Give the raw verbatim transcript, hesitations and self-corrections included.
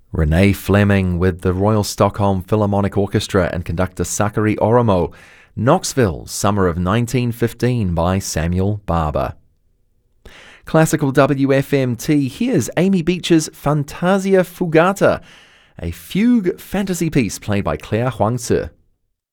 Renee Fleming with the Royal Stockholm Philharmonic Orchestra and conductor Sakari Oramo. Knoxville, Summer of nineteen fifteen by Samuel Barber. Classical W F M T, here's Amy Beach's Fantasia Fugata, a fugue fantasy piece played by Claire Huangzi.